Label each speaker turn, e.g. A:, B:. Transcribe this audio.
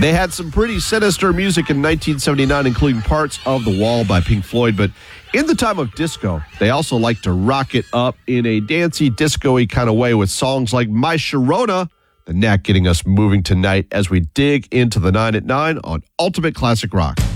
A: They had some pretty sinister music in 1979, including parts of The Wall by Pink Floyd, but in the time of disco, they also like to rock it up in a dancey, disco-y kind of way with songs like My Sharona, the Knack getting us moving tonight as we dig into the 9 at 9 on Ultimate Classic Rock.